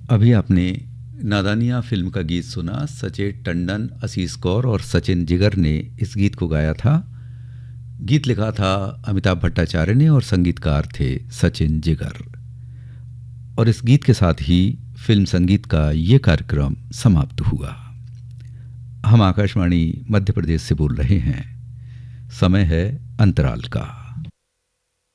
अभी आपने नादानिया फिल्म का गीत सुना। सचेत टंडन, आशीष कौर और सचिन जिगर ने इस गीत को गाया था। गीत लिखा था अमिताभ भट्टाचार्य ने और संगीतकार थे सचिन जिगर। और इस गीत के साथ ही फिल्म संगीत का ये कार्यक्रम समाप्त हुआ। हम आकाशवाणी मध्य प्रदेश से बोल रहे हैं। समय है अंतराल का।